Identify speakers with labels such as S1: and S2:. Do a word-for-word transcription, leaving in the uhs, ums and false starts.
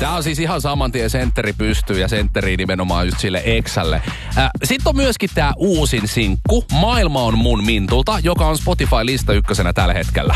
S1: Tää on siis ihan saman tien sentteri pystyy ja sentteri nimenomaan just sille Exälle. Äh, Sitten on myöskin tää uusin sinkku, Maailma on mun Mintulta, joka on Spotify-lista ykkösenä tällä hetkellä.